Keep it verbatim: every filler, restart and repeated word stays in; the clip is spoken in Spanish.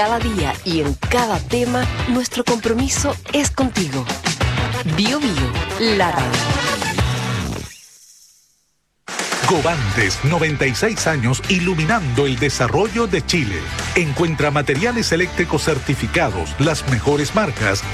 Cada día y en cada tema, nuestro compromiso es contigo. Bio Bio, la radio. Govantes, noventa y seis años iluminando el desarrollo de Chile. Encuentra materiales eléctricos certificados, las mejores marcas